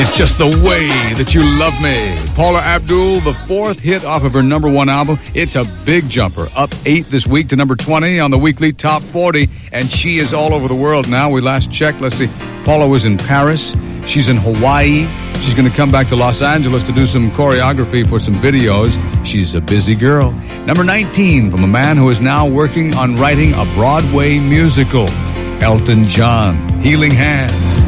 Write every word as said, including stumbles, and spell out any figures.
It's Just the Way That You Love Me. Paula Abdul, the fourth hit off of her number one album. It's a big jumper. Up eight this week to number twenty on the weekly top forty. And she is all over the world now. We last checked. Let's see. Paula was in Paris. She's in Hawaii. She's going to come back to Los Angeles to do some choreography for some videos. She's a busy girl. Number nineteen from a man who is now working on writing a Broadway musical. Elton John, Healing Hands.